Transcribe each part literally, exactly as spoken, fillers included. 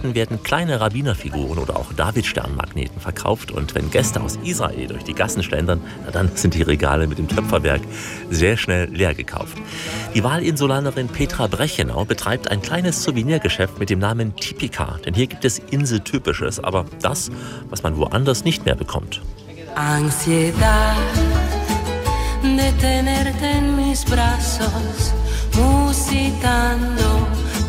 Geschäften werden kleine Rabbinerfiguren oder auch Davidsternmagneten verkauft. Und wenn Gäste aus Israel durch die Gassen schlendern, na dann sind die Regale mit dem Töpferwerk sehr schnell leer gekauft. Die Wahlinsulanerin Petra Brechenau betreibt ein kleines Souvenirgeschäft mit dem Namen Typica. Denn hier gibt es Inseltypisches, aber das, was man woanders nicht mehr bekommt. Ansiedad de tenerte en mis brazos, musitando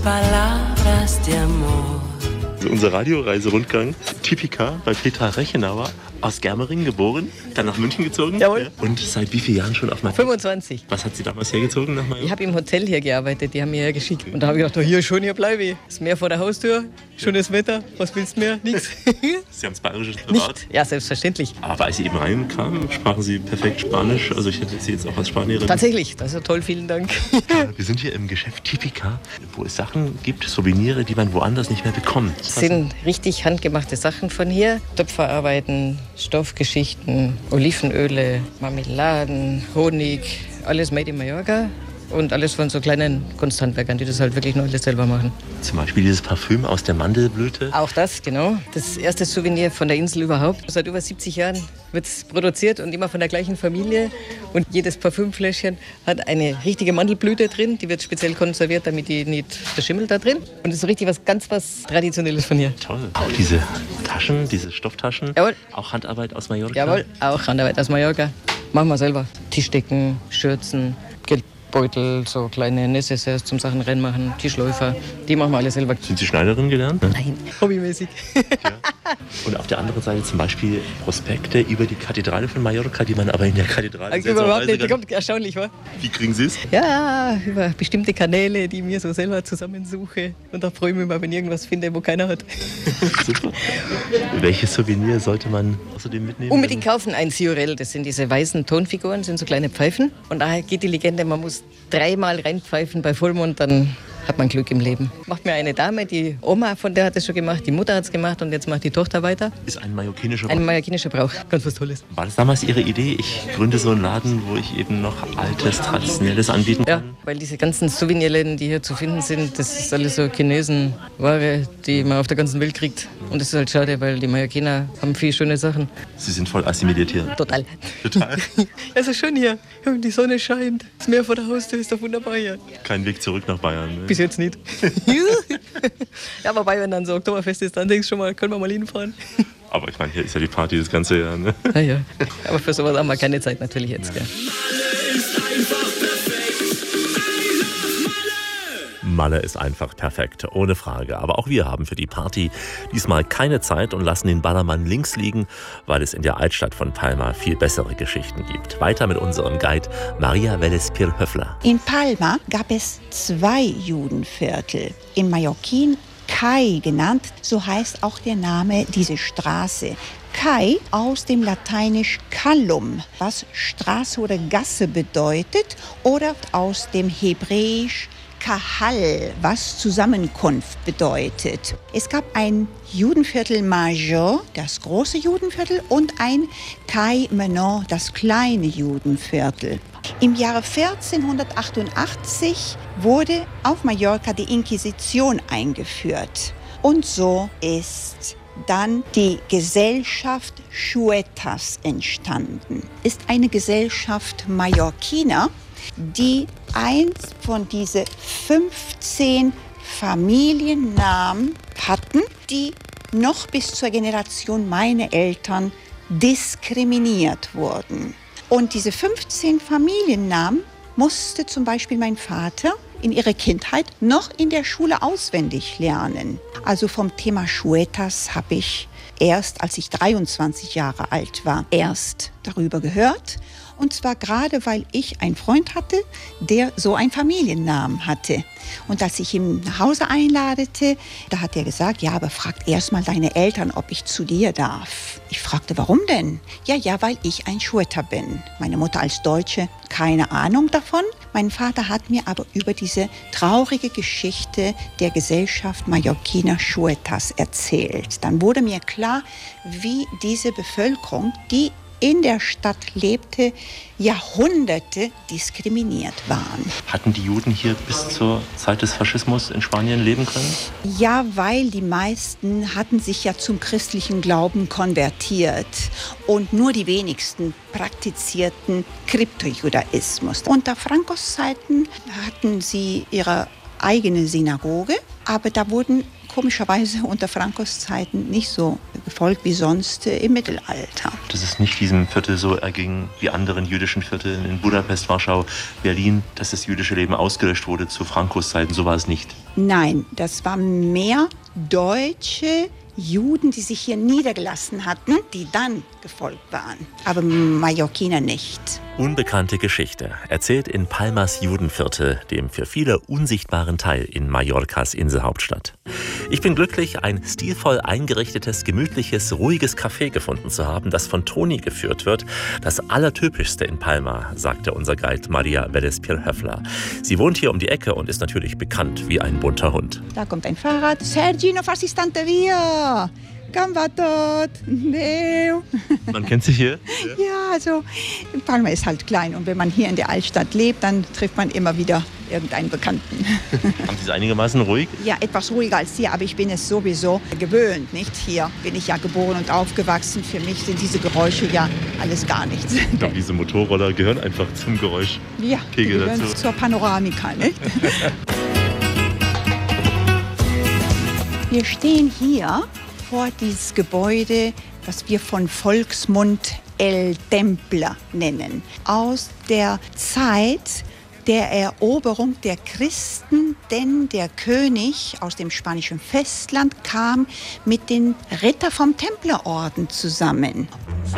palabras de amor. Unser Radioreiserundgang Typica bei Petra Brechenauer, aus Germering geboren, dann nach München gezogen. Jawohl. Und seit wie vielen Jahren schon auf Mallorca? fünfundzwanzig. Was hat sie damals hergezogen nach Mallorca? Ich habe im Hotel hier gearbeitet, die haben mir hergeschickt. Und da habe ich gedacht, hier schon, hier bleibe ich. Das Meer vor der Haustür, schönes Wetter, was willst du mehr? Nix. Sie haben es bayerisches Privat? Nicht. Ja, selbstverständlich. Aber als Sie eben reinkamen, sprachen Sie perfekt Spanisch. Also ich hätte Sie jetzt auch als Spanierin. Tatsächlich, das ist ja toll, vielen Dank. Wir sind hier im Geschäft Typica, wo es Sachen gibt, Souvenirs, die man woanders nicht mehr bekommt. Das sind richtig handgemachte Sachen von hier. Töpferarbeiten, Stoffgeschichten, Olivenöle, Marmeladen, Honig, alles made in Mallorca. Und alles von so kleinen Kunsthandwerkern, die das halt wirklich nur alles selber machen. Zum Beispiel dieses Parfüm aus der Mandelblüte. Auch das, genau. Das erste Souvenir von der Insel überhaupt. Seit über siebzig Jahren wird es produziert und immer von der gleichen Familie. Und jedes Parfümfläschchen hat eine richtige Mandelblüte drin. Die wird speziell konserviert, damit die nicht verschimmelt da drin. Und das ist so richtig was ganz was Traditionelles von hier. Toll. Auch diese Taschen, diese Stofftaschen. Jawohl. Auch Handarbeit aus Mallorca. Jawohl, auch Handarbeit aus Mallorca. Machen wir selber. Tischdecken, Schürzen, Geldbeutel, so kleine Necessaires zum Sachen reinmachen, Tischläufer. Die machen wir alle selber. Sind Sie Schneiderin gelernt? Nein, hobbymäßig. Ja. Und auf der anderen Seite zum Beispiel Prospekte über die Kathedrale von Mallorca, die man aber in der Kathedrale Also überhaupt nicht, das kommt erstaunlich, wa? Wie kriegen Sie es? Ja, über bestimmte Kanäle, die ich mir so selber zusammensuche. Und da freue ich mich immer, wenn ich irgendwas finde, wo keiner hat. Super. Welches Souvenir sollte man außerdem mitnehmen? Unbedingt kaufen ein Siorel. Das sind diese weißen Tonfiguren, das sind so kleine Pfeifen. Und daher geht die Legende, man muss dreimal reinpfeifen bei Vollmond, dann hat man Glück im Leben. Macht mir eine Dame, die Oma von der hat es schon gemacht, die Mutter hat es gemacht und jetzt macht die Tochter weiter. Ist ein mallorquinischer Brauch. Ein mallorquinischer Brauch, ganz was Tolles. War das damals Ihre Idee? Ich gründe so einen Laden, wo ich eben noch altes, traditionelles anbieten kann? Ja, weil diese ganzen Souvenirläden, die hier zu finden sind, das ist alles so Chinesenware, die man auf der ganzen Welt kriegt. Und das ist halt schade, weil die Mallorquiner haben viele schöne Sachen. Sie sind voll assimiliert hier. Total. Total. Es ist schön hier. Die Sonne scheint. Das Meer vor der Haustür ist doch wunderbar hier. Kein Weg zurück nach Bayern. Ne? Bis jetzt nicht. Ja, wobei, wenn dann so Oktoberfest ist, dann denkst du schon mal, können wir mal hinfahren. Aber ich meine, hier ist ja die Party das ganze Jahr. Ne? Ja, ja. Aber für sowas haben wir keine Zeit natürlich jetzt. Ja. Malle ist einfach perfekt, ohne Frage. Aber auch wir haben für die Party diesmal keine Zeit und lassen den Ballermann links liegen, weil es in der Altstadt von Palma viel bessere Geschichten gibt. Weiter mit unserem Guide Maria Vélez-Pirhöfler. In Palma gab es zwei Judenviertel. In Mallorquin Cai genannt, so heißt auch der Name dieser Straße. Cai aus dem Lateinisch Callum, was Straße oder Gasse bedeutet, oder aus dem Hebräisch Kahal, was Zusammenkunft bedeutet. Es gab ein Judenviertel Major, das große Judenviertel, und ein Cai Menor, das kleine Judenviertel. Im Jahre vierzehnhundertachtundachtzig wurde auf Mallorca die Inquisition eingeführt. Und so ist dann die Gesellschaft Chuetas entstanden. Ist eine Gesellschaft Mallorquiner, die eins von diesen fünfzehn Familiennamen hatten, die noch bis zur Generation meiner Eltern diskriminiert wurden. Und diese fünfzehn Familiennamen musste zum Beispiel mein Vater in ihrer Kindheit noch in der Schule auswendig lernen. Also vom Thema Chuetas habe ich erst, als ich dreiundzwanzig Jahre alt war, erst darüber gehört. Und zwar gerade, weil ich einen Freund hatte, der so einen Familiennamen hatte. Und als ich ihn nach Hause einladete, da hat er gesagt, ja, aber frag erst mal deine Eltern, ob ich zu dir darf. Ich fragte, warum denn? Ja, ja, weil ich ein Chueta bin. Meine Mutter als Deutsche, keine Ahnung davon. Mein Vater hat mir aber über diese traurige Geschichte der Gesellschaft Mallorquiner Chuetas erzählt. Dann wurde mir klar, wie diese Bevölkerung, die in der Stadt lebte, Jahrhunderte diskriminiert waren. Hatten die Juden hier bis zur Zeit des Faschismus in Spanien leben können? Ja, weil die meisten hatten sich ja zum christlichen Glauben konvertiert und nur die wenigsten praktizierten Kryptojudaismus. Unter Francos Zeiten hatten sie ihre eigene Synagoge, aber da wurden komischerweise unter Francos Zeiten nicht so gefolgt wie sonst im Mittelalter. Dass es nicht diesem Viertel so erging wie anderen jüdischen Vierteln in Budapest, Warschau, Berlin, dass das jüdische Leben ausgelöscht wurde zu Francos Zeiten, so war es nicht. Nein, das waren mehr deutsche Juden, die sich hier niedergelassen hatten, die dann gefolgt waren, aber Mallorquiner nicht. Unbekannte Geschichte, erzählt in Palmas Judenviertel, dem für viele unsichtbaren Teil in Mallorcas Inselhauptstadt. Ich bin glücklich, ein stilvoll eingerichtetes, gemütliches, ruhiges Café gefunden zu haben, das von Toni geführt wird. Das Allertypischste in Palma, sagte unser Guide Maria Vélez-Pierhöfler. Sie wohnt hier um die Ecke und ist natürlich bekannt wie ein bunter Hund. Da kommt ein Fahrrad. Sergi, no fas istanteria. Gambatot. Neu. Man kennt sich hier? Ja, also Palma ist halt klein und wenn man hier in der Altstadt lebt, dann trifft man immer wieder irgendeinen Bekannten. Haben Sie es einigermaßen ruhig? Ja, etwas ruhiger als hier, aber ich bin es sowieso gewöhnt, nicht? Hier bin ich ja geboren und aufgewachsen. Für mich sind diese Geräusche ja alles gar nichts. Ich glaube, diese Motorroller gehören einfach zum Geräusch. Ja, die gehören dazu. Zur Panoramika, nicht? Wir stehen hier vor dieses Gebäude, das wir von Volksmund El Templo nennen. Aus der Zeit der Eroberung der Christen, denn der König aus dem spanischen Festland kam mit den Ritter vom Templerorden zusammen.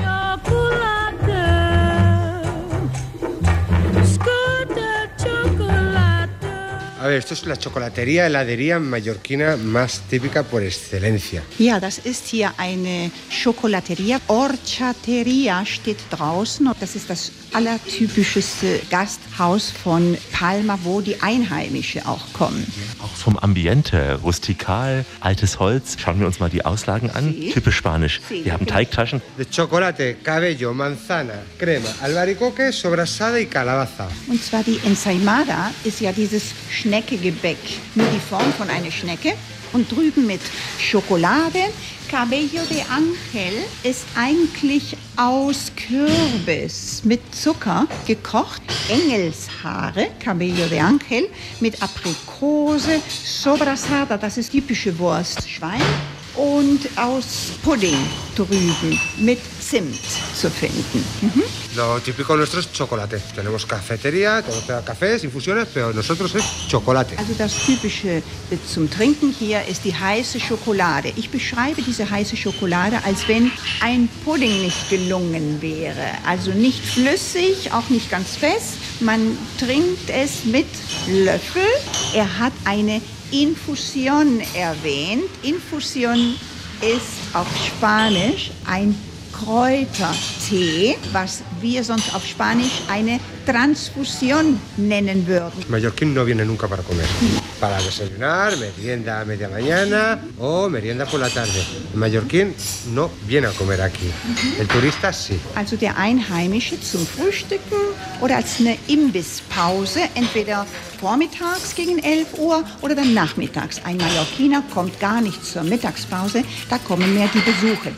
A ver, esto es la chocolatería, heladería mallorquina más típica por excelencia. Ja, das ist hier eine Schokolateria. Horchateria steht draußen. Das ist das allertypischste Gasthaus von Palma, wo die Einheimischen auch kommen. Auch vom Ambiente, rustikal, altes Holz. Schauen wir uns mal die Auslagen an. Sí. Typisch spanisch. Sí. Wir haben Teigtaschen. De chocolate, cabello, manzana, crema, albaricoque, sobrasada y calabaza. Und zwar die Ensaimada ist ja dieses Schneckegebäck. Nur die Form von einer Schnecke. Und drüben mit Schokolade. Cabello de Ángel ist eigentlich aus Kürbis mit Zucker gekocht. Engelshaare, Cabello de Ángel, mit Aprikose, Sobrasada, das ist typische Wurst, Schwein. Und aus Pudding drüben mit Zimt zu finden. Mhm. Lo típico nuestro es chocolate. Tenemos cafetería, tenemos cafés, infusiones, pero nosotros es chocolate. Also das Typische zum Trinken hier ist die heiße Schokolade. Ich beschreibe diese heiße Schokolade, als wenn ein Pudding nicht gelungen wäre. Also nicht flüssig, auch nicht ganz fest. Man trinkt es mit Löffel. Er hat eine Infusion erwähnt. Infusion ist auf Spanisch ein Kräutertee, was wir sonst auf Spanisch eine Transfusión nennen würden. Mallorquín no viene nunca para comer. Para desayunar, merienda a media mañana o merienda por la tarde. El mallorquín no viene a comer aquí. El turista sí. Also der Einheimische zum Frühstücken oder als eine Imbisspause, entweder vormittags gegen elf Uhr oder dann nachmittags. Ein Mallorquiner kommt gar nicht zur Mittagspause, da kommen mehr die Besuche.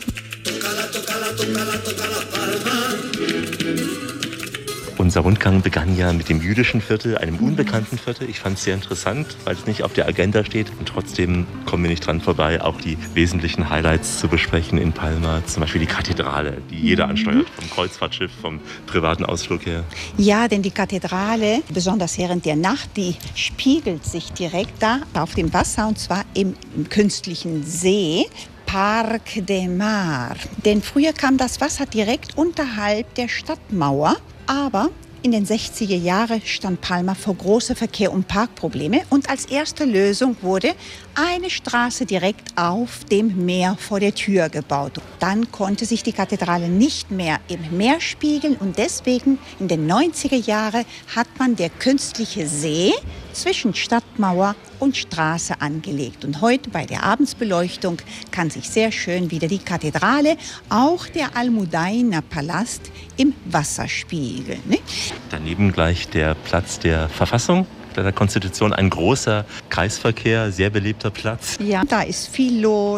Unser Rundgang begann ja mit dem jüdischen Viertel, einem unbekannten Viertel. Ich fand es sehr interessant, weil es nicht auf der Agenda steht. Und trotzdem kommen wir nicht dran vorbei, auch die wesentlichen Highlights zu besprechen in Palma. Zum Beispiel die Kathedrale, die jeder ansteuert, vom Kreuzfahrtschiff, vom privaten Ausflug her. Ja, denn die Kathedrale, besonders während der Nacht, die spiegelt sich direkt da auf dem Wasser, und zwar im, im künstlichen See. Parc de Mar. Denn früher kam das Wasser direkt unterhalb der Stadtmauer, aber in den sechziger Jahren stand Palma vor große Verkehr- und Parkprobleme und als erste Lösung wurde eine Straße direkt auf dem Meer vor der Tür gebaut. Dann konnte sich die Kathedrale nicht mehr im Meer spiegeln und deswegen in den neunziger Jahren hat man der künstliche See zwischen Stadtmauer und Straße angelegt. Und heute bei der Abendsbeleuchtung kann sich sehr schön wieder die Kathedrale, auch der Almudaina Palast im Wasser spiegeln. Ne? Daneben gleich der Platz der Verfassung, der Konstitution, ein großer Kreisverkehr, sehr belebter Platz. Ja, da ist viel los.